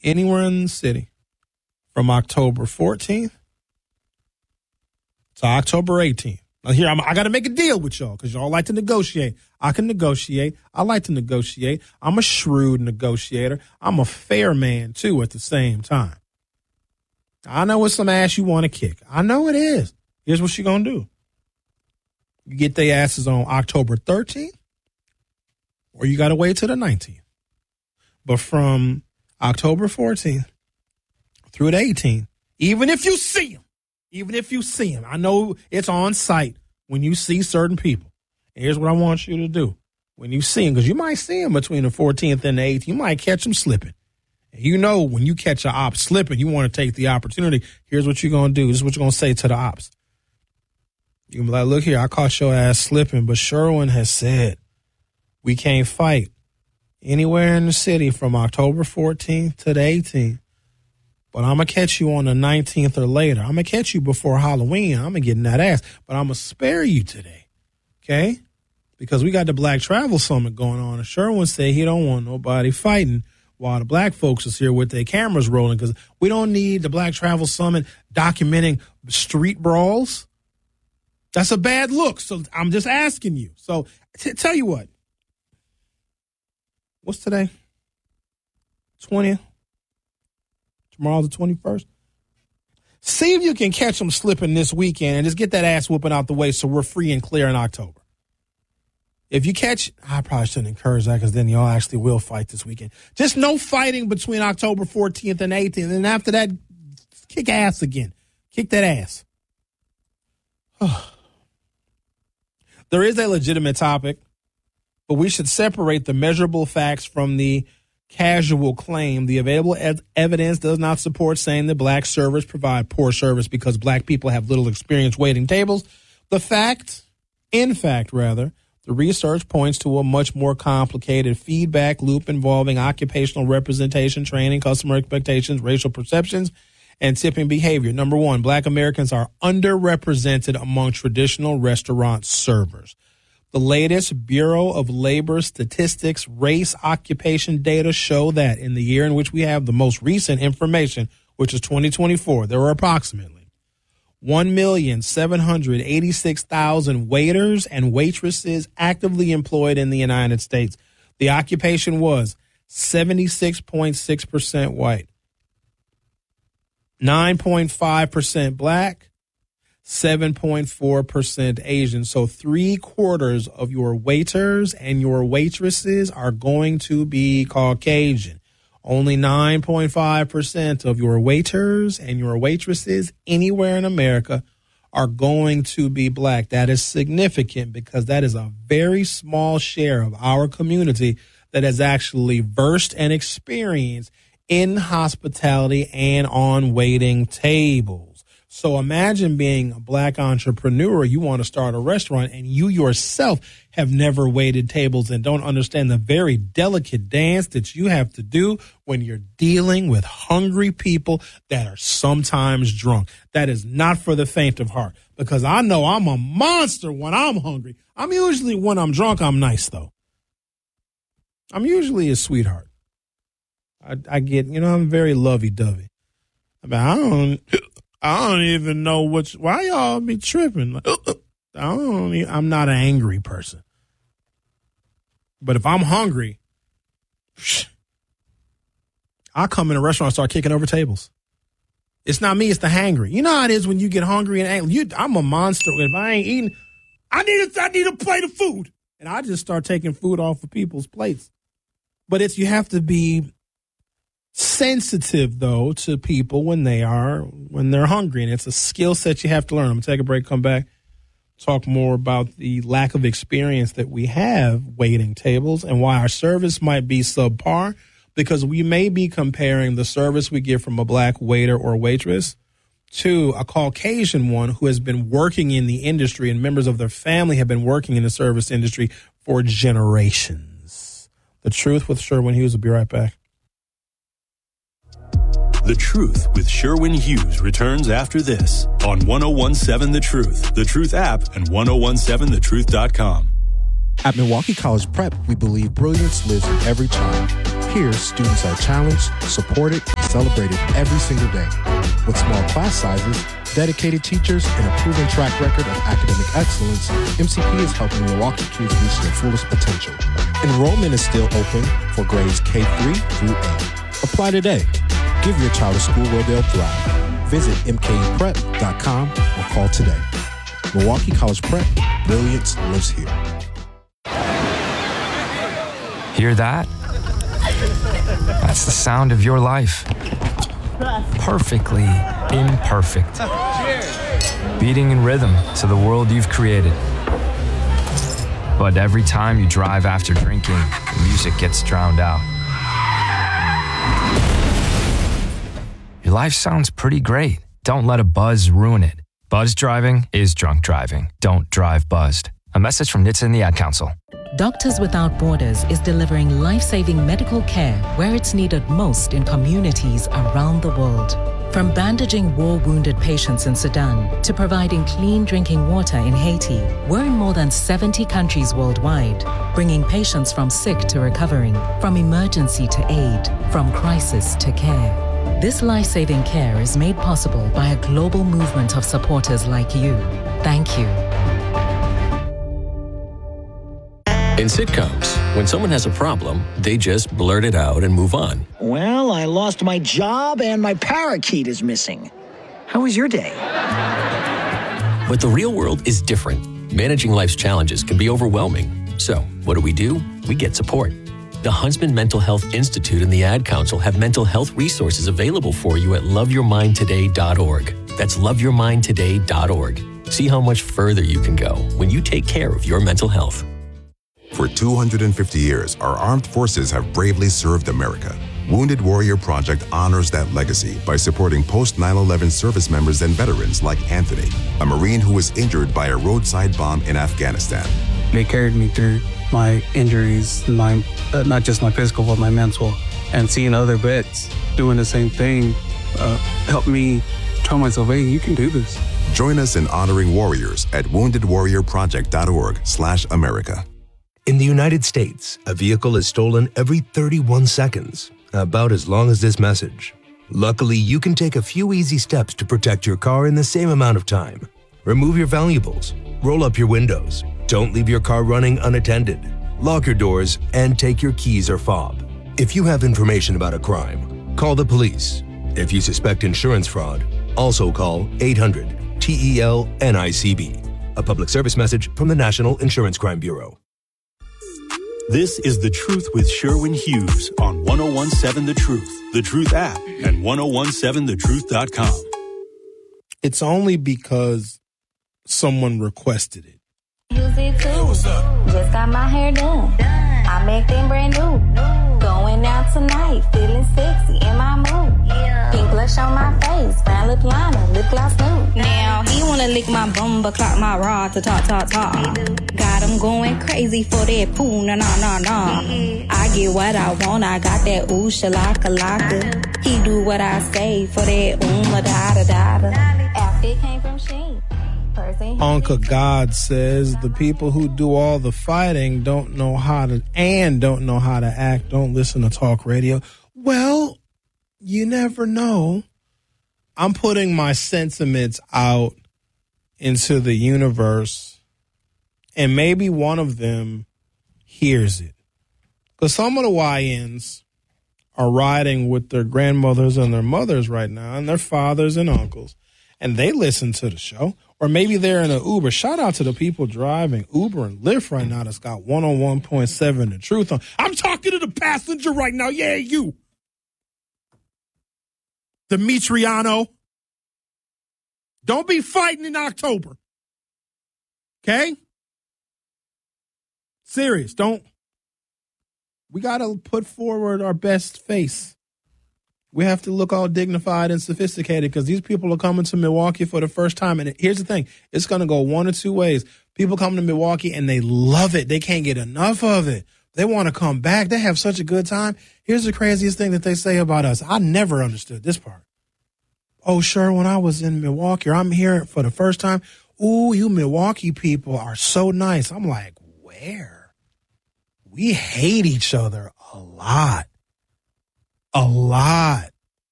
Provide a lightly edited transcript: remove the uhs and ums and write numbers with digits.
anywhere in the city from October 14th to October 18th. Now here, I got to make a deal with y'all because y'all like to negotiate. I can negotiate. I like to negotiate. I'm a shrewd negotiator. I'm a fair man, too, at the same time. I know it's some ass you want to kick. I know it is. Here's what you're going to do. You get their asses on October 13th, or you got to wait till the 19th. But from October 14th through the 18th, even if you see them, I know it's on site when you see certain people. And here's what I want you to do. When you see them, because you might see them between the 14th and the 18th, you might catch them slipping. And you know when you catch an op slipping, you want to take the opportunity. Here's what you're going to do. This is what you're going to say to the ops. You can be like, look here, I caught your ass slipping, but Sherwin has said we can't fight anywhere in the city from October 14th to the 18th. But I'm going to catch you on the 19th or later. I'm going to catch you before Halloween. I'm going to get in that ass. But I'm going to spare you today, okay? Because we got the Black Travel Summit going on. And Sherwin said he don't want nobody fighting while the black folks is here with their cameras rolling. Because we don't need the Black Travel Summit documenting street brawls. That's a bad look. So I'm just asking you. So tell you what. What's today? 20th? Tomorrow's the 21st. See if you can catch them slipping this weekend and just get that ass whooping out the way so we're free and clear in October. If you catch, I probably shouldn't encourage that because then y'all actually will fight this weekend. Just no fighting between October 14th and 18th. And after that, kick ass again. Kick that ass. There is a legitimate topic, but we should separate the measurable facts from the casual claim. The available evidence does not support saying that black servers provide poor service because black people have little experience waiting tables. In fact, the research points to a much more complicated feedback loop involving occupational representation, training, customer expectations, racial perceptions, and tipping behavior. Number one, black Americans are underrepresented among traditional restaurant servers. The latest Bureau of Labor Statistics race occupation data show that in the year in which we have the most recent information, which is 2024, there were approximately 1,786,000 waiters and waitresses actively employed in the United States. The occupation was 76.6% white, 9.5% black, 7.4% Asian. So 3/4 of your waiters and your waitresses are going to be Caucasian. Only 9.5% of your waiters and your waitresses anywhere in America are going to be black. That is significant because that is a very small share of our community that has actually versed and experienced in hospitality and on waiting tables. So imagine being a black entrepreneur. You want to start a restaurant and you yourself have never waited tables and don't understand the very delicate dance that you have to do when you're dealing with hungry people that are sometimes drunk. That is not for the faint of heart because I know I'm a monster when I'm hungry. I'm usually, when I'm drunk, I'm nice though. I'm usually a sweetheart. I get, I'm very lovey-dovey. I don't even know why y'all be tripping. I'm not an angry person. But if I'm hungry, I'll come in a restaurant and start kicking over tables. It's not me, it's the hangry. You know how it is when you get hungry and angry. I'm a monster. If I ain't eating, I need a plate of food. And I just start taking food off of people's plates. But you have to be sensitive, though, to people when they're hungry. And it's a skill set you have to learn. I'm going to take a break, come back, talk more about the lack of experience that we have waiting tables and why our service might be subpar, because we may be comparing the service we get from a black waiter or waitress to a Caucasian one who has been working in the industry and members of their family have been working in the service industry for generations. The Truth with Sherwin Hughes. Will be right back. The Truth with Sherwin Hughes returns after this on 1017 The Truth, The Truth app, and 1017thetruth.com. At Milwaukee College Prep, we believe brilliance lives in every child. Here, students are challenged, supported, celebrated every single day. With small class sizes, dedicated teachers, and a proven track record of academic excellence, MCP is helping Milwaukee kids reach their fullest potential. Enrollment is still open for grades K-3 through 8. Apply today. Give your child a school where they'll thrive. Visit mkuprep.com or call today. Milwaukee College Prep, brilliance lives here. Hear that? That's the sound of your life. Perfectly imperfect. Beating in rhythm to the world you've created. But every time you drive after drinking, the music gets drowned out. Your life sounds pretty great. Don't let a buzz ruin it. Buzz driving is drunk driving. Don't drive buzzed. A message from NHTSA and the Ad Council. Doctors Without Borders is delivering life-saving medical care where it's needed most in communities around the world. From bandaging war-wounded patients in Sudan to providing clean drinking water in Haiti, we're in more than 70 countries worldwide, bringing patients from sick to recovering, from emergency to aid, from crisis to care. This life-saving care is made possible by a global movement of supporters like you. Thank you. In sitcoms, when someone has a problem, they just blurt it out and move on. Well, I lost my job and my parakeet is missing. How was your day? But the real world is different. Managing life's challenges can be overwhelming. So, what do? We get support. The Huntsman Mental Health Institute and the Ad Council have mental health resources available for you at loveyourmindtoday.org. That's loveyourmindtoday.org. See how much further you can go when you take care of your mental health. For 250 years, our armed forces have bravely served America. Wounded Warrior Project honors that legacy by supporting post-9/11 service members and veterans like Anthony, a Marine who was injured by a roadside bomb in Afghanistan. They carried me through my injuries, not just my physical, but my mental. And seeing other vets doing the same thing helped me tell myself, hey, you can do this. Join us in honoring warriors at woundedwarriorproject.org/America. In the United States, a vehicle is stolen every 31 seconds, about as long as this message. Luckily, you can take a few easy steps to protect your car in the same amount of time. Remove your valuables, roll up your windows, don't leave your car running unattended, lock your doors, and take your keys or fob. If you have information about a crime, call the police. If you suspect insurance fraud, also call 800-TEL-NICB. A public service message from the National Insurance Crime Bureau. This is The Truth with Sherwin Hughes on 1017 The Truth, The Truth app, and 1017thetruth.com. It's only because someone requested it. Use it too. Just got my hair done. I'm acting brand new. Going out tonight, feeling sexy in my mood. Pink blush on my face, brown lip liner, lip gloss nude. Now he wanna lick my bum, but clock my rod to talk. Got him going crazy for that poo, nah. I get what I want, I got that ooh shalaka. He do what I say for that da. Outfit came from Shein. Uncle God says the people who do all the fighting don't know how to act, don't listen to talk radio. Well, you never know. I'm putting my sentiments out into the universe, and maybe one of them hears it. Because some of the YNs are riding with their grandmothers and their mothers right now, and their fathers and uncles, and they listen to the show. Or maybe they're in an Uber. Shout out to the people driving Uber and Lyft right now that's got 101.7 The Truth on. I'm talking to the passenger right now. Yeah, you. Demetriano. Don't be fighting in October. Okay? Serious. Don't. We got to put forward our best face. We have to look all dignified and sophisticated because these people are coming to Milwaukee for the first time. And here's the thing. It's going to go one or two ways. People come to Milwaukee and they love it. They can't get enough of it. They want to come back. They have such a good time. Here's the craziest thing that they say about us. I never understood this part. Oh, sure, when I was in Milwaukee, or I'm here for the first time. Ooh, you Milwaukee people are so nice. I'm like, where? We hate each other a lot. A lot.